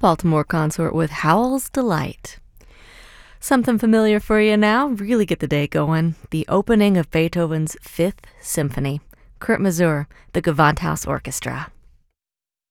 Baltimore Consort with Howl's Delight. Something familiar for you now, really get the day going. The opening of Beethoven's Fifth Symphony. Kurt Masur, the Gewandhaus Orchestra.